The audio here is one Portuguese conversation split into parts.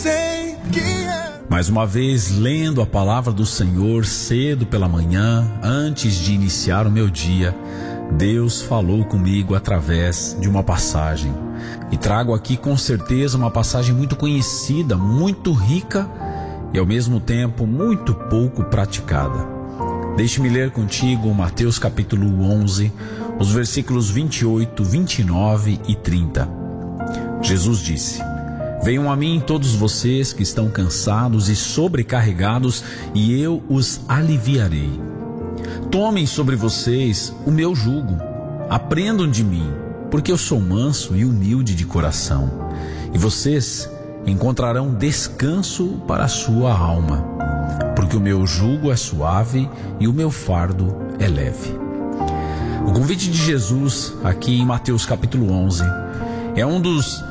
Mais uma vez, lendo a palavra do Senhor cedo pela manhã, antes de iniciar o meu dia, Deus falou comigo através de uma passagem. E trago aqui com certeza uma passagem muito conhecida, muito rica e ao mesmo tempo muito pouco praticada. Deixe-me ler contigo Mateus capítulo 11, os versículos 28, 29 e 30. Jesus disse: Venham a mim todos vocês que estão cansados e sobrecarregados, e eu os aliviarei. Tomem sobre vocês o meu jugo, aprendam de mim, porque eu sou manso e humilde de coração, e vocês encontrarão descanso para a sua alma, porque o meu jugo é suave e o meu fardo é leve. O convite de Jesus aqui em Mateus capítulo 11 é um dos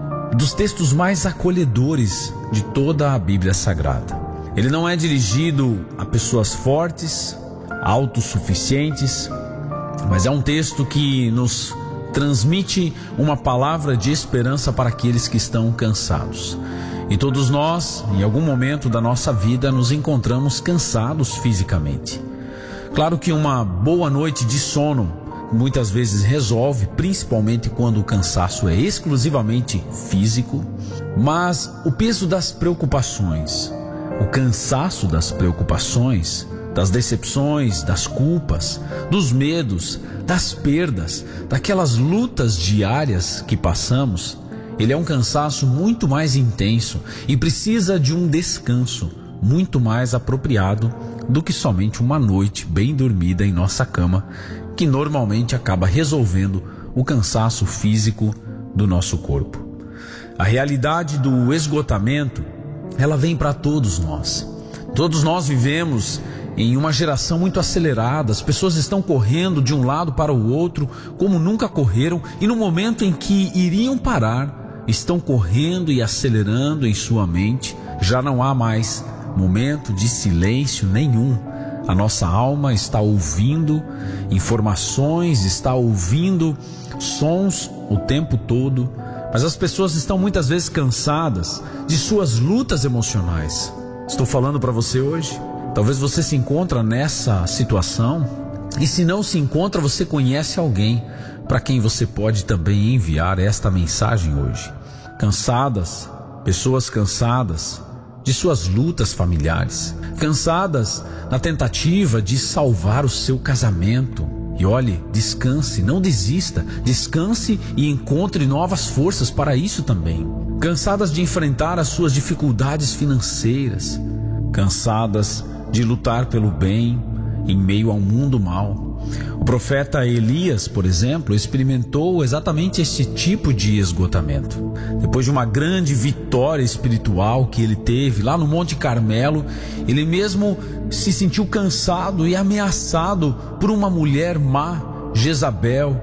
textos mais acolhedores de toda a Bíblia Sagrada. Ele não é dirigido a pessoas fortes, autossuficientes, mas é um texto que nos transmite uma palavra de esperança para aqueles que estão cansados. E todos nós, em algum momento da nossa vida, nos encontramos cansados fisicamente. Claro que uma boa noite de sono muitas vezes resolve, principalmente quando o cansaço é exclusivamente físico, mas o peso das preocupações, o cansaço das preocupações, das decepções, das culpas, dos medos, das perdas, daquelas lutas diárias que passamos, ele é um cansaço muito mais intenso e precisa de um descanso muito mais apropriado do que somente uma noite bem dormida em nossa cama, que normalmente acaba resolvendo o cansaço físico do nosso corpo. A realidade do esgotamento, ela vem para todos nós. Todos nós vivemos em uma geração muito acelerada, as pessoas estão correndo de um lado para o outro como nunca correram, e no momento em que iriam parar, estão correndo e acelerando em sua mente. Já não há mais momento de silêncio nenhum. A nossa alma está ouvindo informações, está ouvindo sons o tempo todo, mas as pessoas estão muitas vezes cansadas de suas lutas emocionais. Estou falando para você hoje. Talvez você se encontre nessa situação, e se não se encontra, você conhece alguém para quem você pode também enviar esta mensagem hoje. Cansadas, pessoas cansadas de suas lutas familiares, cansadas na tentativa de salvar o seu casamento. E olhe, descanse, não desista, descanse e encontre novas forças para isso também. Cansadas de enfrentar as suas dificuldades financeiras, cansadas de lutar pelo bem em meio a um mundo mau. O profeta Elias, por exemplo, experimentou exatamente esse tipo de esgotamento. Depois de uma grande vitória espiritual que ele teve lá no Monte Carmelo, ele mesmo se sentiu cansado e ameaçado por uma mulher má, Jezabel,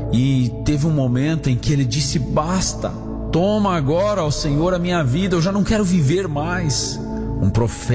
e teve um momento em que ele disse: basta, toma agora, ó Senhor, a minha vida, eu já não quero viver mais. Um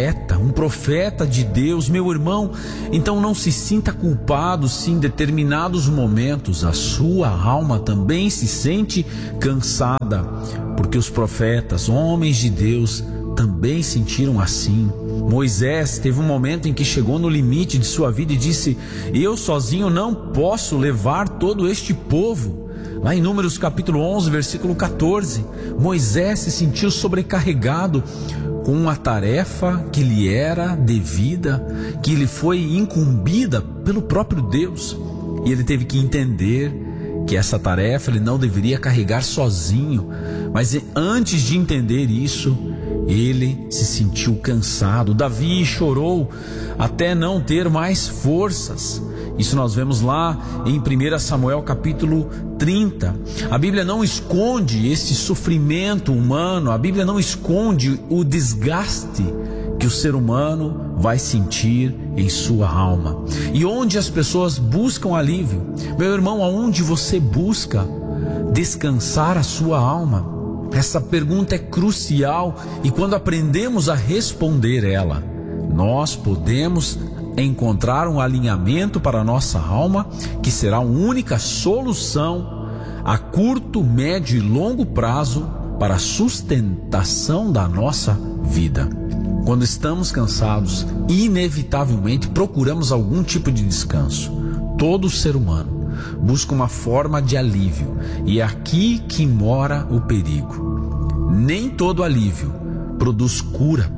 profeta de Deus, meu irmão, então não se sinta culpado se em determinados momentos a sua alma também se sente cansada, porque os profetas, homens de Deus, também sentiram assim. Moisés teve um momento em que chegou no limite de sua vida e disse: eu sozinho não posso levar todo este povo. Lá em Números capítulo 11, versículo 14, Moisés se sentiu sobrecarregado com uma tarefa que lhe era devida, que lhe foi incumbida pelo próprio Deus. E ele teve que entender que essa tarefa ele não deveria carregar sozinho. Mas antes de entender isso, ele se sentiu cansado. Davi chorou até não ter mais forças. Isso nós vemos lá em 1 Samuel capítulo 30. A Bíblia não esconde esse sofrimento humano, a Bíblia não esconde o desgaste que o ser humano vai sentir em sua alma. E onde as pessoas buscam alívio? Meu irmão, aonde você busca descansar a sua alma? Essa pergunta é crucial, e quando aprendemos a responder ela, nós podemos encontrar um alinhamento para a nossa alma, que será a única solução a curto, médio e longo prazo para a sustentação da nossa vida. Quando estamos cansados, inevitavelmente procuramos algum tipo de descanso. Todo ser humano busca uma forma de alívio, e é aqui que mora o perigo. Nem todo alívio produz cura.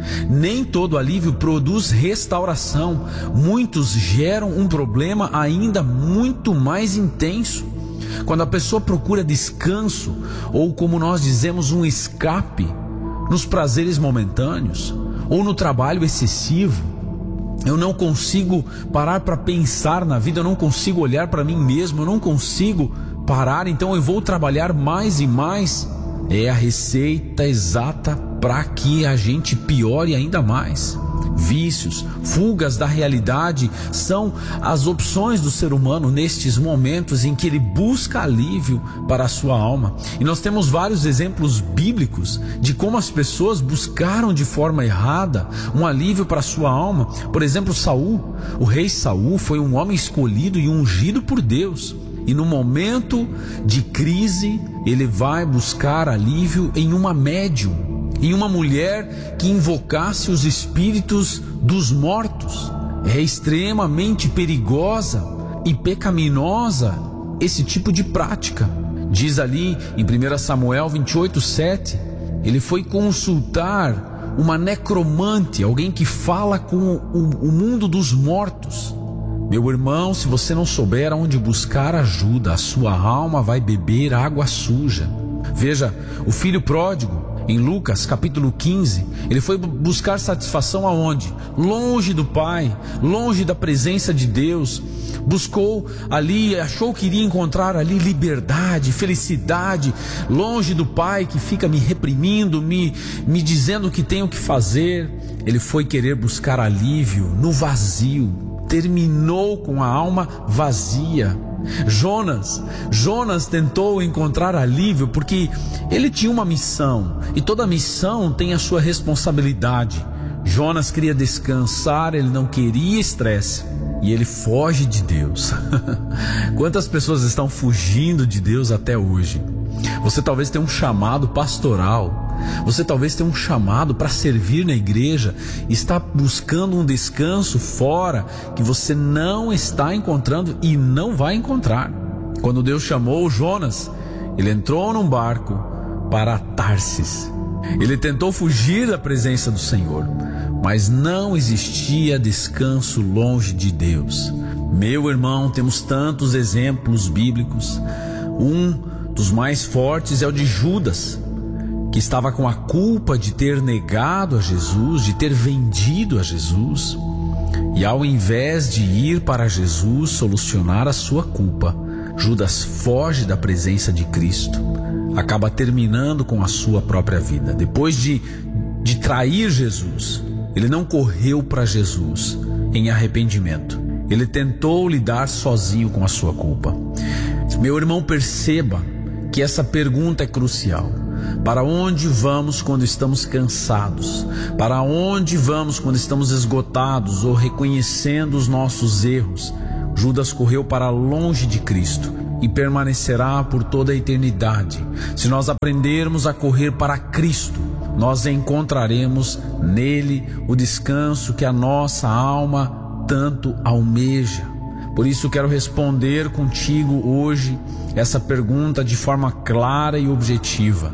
Nem todo alívio produz restauração. Muitos geram um problema ainda muito mais intenso. Quando a pessoa procura descanso, ou como nós dizemos, um escape, nos prazeres momentâneos, ou no trabalho excessivo, eu não consigo parar para pensar na vida, eu não consigo olhar para mim mesmo, eu não consigo parar, então eu vou trabalhar mais e mais. É a receita exata para que a gente piore ainda mais. Vícios, fugas da realidade são as opções do ser humano nestes momentos em que ele busca alívio para a sua alma. E nós temos vários exemplos bíblicos de como as pessoas buscaram de forma errada um alívio para a sua alma. Por exemplo, Saul. O rei Saul foi um homem escolhido e ungido por Deus. E no momento de crise, ele vai buscar alívio em uma médium, em uma mulher que invocasse os espíritos dos mortos. É extremamente perigosa e pecaminosa esse tipo de prática. Diz ali em 1 Samuel 28:7, ele foi consultar uma necromante, alguém que fala com o mundo dos mortos. Meu irmão, se você não souber aonde buscar ajuda, a sua alma vai beber água suja. Veja, o filho pródigo, em Lucas capítulo 15, ele foi buscar satisfação aonde? Longe do Pai, longe da presença de Deus. Buscou ali, achou que iria encontrar ali liberdade, felicidade, longe do Pai que fica me reprimindo, me dizendo o que tenho que fazer. Ele foi querer buscar alívio no vazio. Terminou com a alma vazia. Jonas tentou encontrar alívio porque ele tinha uma missão, e toda missão tem a sua responsabilidade. Jonas queria descansar, ele não queria estresse, e ele foge de Deus. Quantas pessoas estão fugindo de Deus até hoje? Você talvez tenha um chamado pastoral, você talvez tenha um chamado para servir na igreja, está buscando um descanso fora que você não está encontrando e não vai encontrar. Quando Deus chamou Jonas, ele entrou num barco para Tarsis. Ele tentou fugir da presença do Senhor, mas não existia descanso longe de Deus. Meu irmão, temos tantos exemplos bíblicos. Um dos mais fortes é o de Judas, que estava com a culpa de ter negado a Jesus, de ter vendido a Jesus. E ao invés de ir para Jesus solucionar a sua culpa, Judas foge da presença de Cristo, acaba terminando com a sua própria vida. Depois de trair Jesus, ele não correu para Jesus em arrependimento, ele tentou lidar sozinho com a sua culpa. Meu irmão, perceba que essa pergunta é crucial. Para onde vamos quando estamos cansados? Para onde vamos quando estamos esgotados ou reconhecendo os nossos erros? Judas correu para longe de Cristo e permanecerá por toda a eternidade. Se nós aprendermos a correr para Cristo, nós encontraremos nele o descanso que a nossa alma tanto almeja. Por isso quero responder contigo hoje essa pergunta de forma clara e objetiva.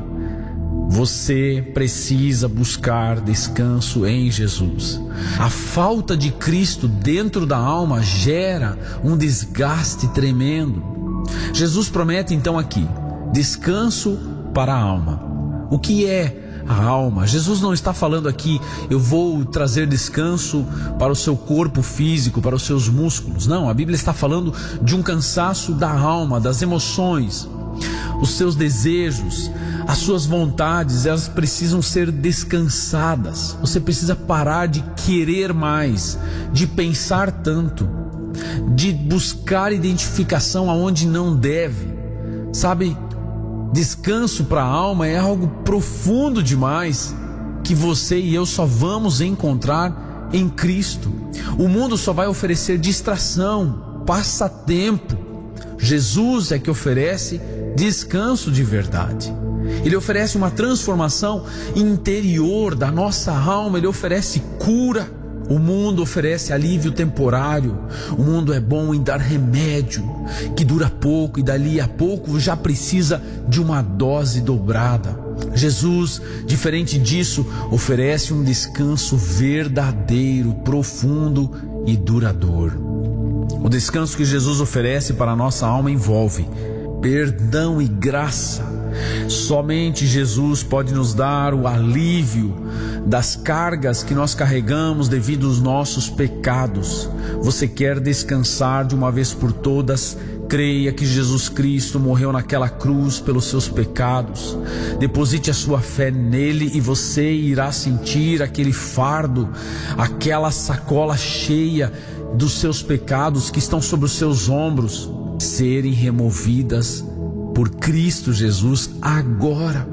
Você precisa buscar descanso em Jesus. A falta de Cristo dentro da alma gera um desgaste tremendo. Jesus promete então aqui descanso para a alma. O que é a alma? Jesus não está falando aqui, eu vou trazer descanso para o seu corpo físico, para os seus músculos. Não, a Bíblia está falando de um cansaço da alma, das emoções. Os seus desejos, as suas vontades, elas precisam ser descansadas. Você precisa parar de querer mais, de pensar tanto, de buscar identificação aonde não deve. Sabe, descanso para a alma é algo profundo demais, que você e eu só vamos encontrar em Cristo. O mundo só vai oferecer distração, passatempo. Jesus é que oferece descanso de verdade. Ele oferece uma transformação interior da nossa alma, Ele oferece cura. O mundo oferece alívio temporário. O mundo é bom em dar remédio que dura pouco e dali a pouco já precisa de uma dose dobrada. Jesus, diferente disso, oferece um descanso verdadeiro, profundo e duradouro. O descanso que Jesus oferece para a nossa alma envolve perdão e graça. Somente Jesus pode nos dar o alívio das cargas que nós carregamos devido aos nossos pecados. Você quer descansar de uma vez por todas? Creia que Jesus Cristo morreu naquela cruz pelos seus pecados. Deposite a sua fé nele e você irá sentir aquele fardo, aquela sacola cheia dos seus pecados que estão sobre os seus ombros serem removidas por Cristo Jesus agora.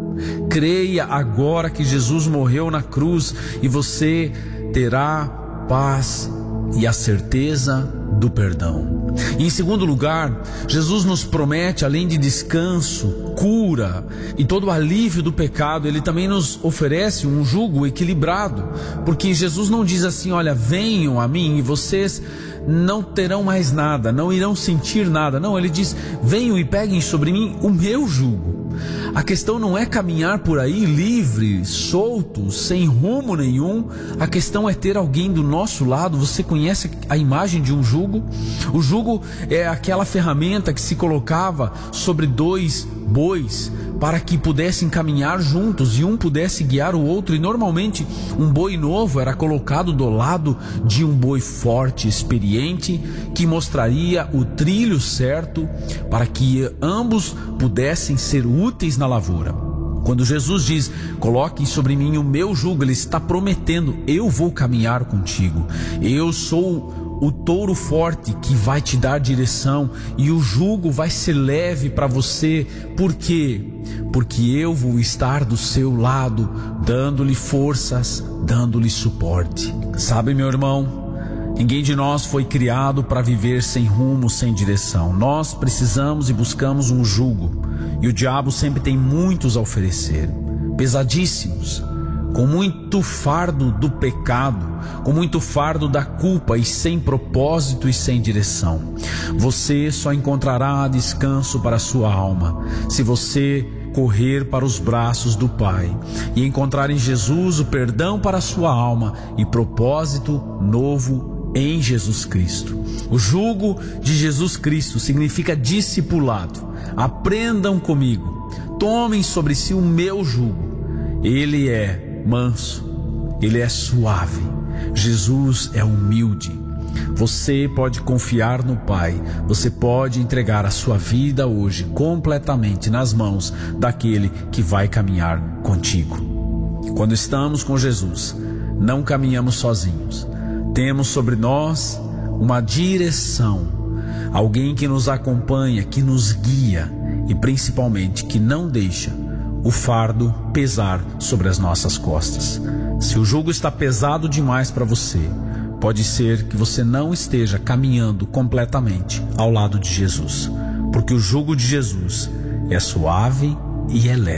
Creia agora que Jesus morreu na cruz e você terá paz e a certeza do perdão. E em segundo lugar, Jesus nos promete, além de descanso, cura e todo o alívio do pecado, Ele também nos oferece um jugo equilibrado, porque Jesus não diz assim: olha, venham a mim e vocês não terão mais nada, não irão sentir nada. Não, Ele diz: venham e peguem sobre mim o meu jugo. A questão não é caminhar por aí livre, solto, sem rumo nenhum. A questão é ter alguém do nosso lado. Você conhece a imagem de um jugo? O jugo é aquela ferramenta que se colocava sobre dois bois para que pudessem caminhar juntos e um pudesse guiar o outro. E normalmente um boi novo era colocado do lado de um boi forte, experiente, que mostraria o trilho certo para que ambos pudessem ser úteis na lavoura. Quando Jesus diz: coloquem sobre mim o meu jugo, Ele está prometendo: eu vou caminhar contigo. Eu sou o touro forte que vai te dar direção e o jugo vai ser leve para você. Por quê? Porque eu vou estar do seu lado, dando-lhe forças, dando-lhe suporte. Sabe, meu irmão, ninguém de nós foi criado para viver sem rumo, sem direção. Nós precisamos e buscamos um jugo, e o diabo sempre tem muitos a oferecer, pesadíssimos, com muito fardo do pecado, com muito fardo da culpa e sem propósito e sem direção. Você só encontrará descanso para a sua alma se você correr para os braços do Pai e encontrar em Jesus o perdão para a sua alma e propósito novo em Jesus Cristo. O jugo de Jesus Cristo significa discipulado. Aprendam comigo, tomem sobre si o meu jugo. Ele é manso, Ele é suave. Jesus é humilde. Você pode confiar no Pai. Você pode entregar a sua vida hoje completamente nas mãos daquele que vai caminhar contigo. Quando estamos com Jesus, não caminhamos sozinhos. Temos sobre nós uma direção, alguém que nos acompanha, que nos guia e principalmente que não deixa o fardo pesar sobre as nossas costas. Se o jugo está pesado demais para você, pode ser que você não esteja caminhando completamente ao lado de Jesus, porque o jugo de Jesus é suave e é leve.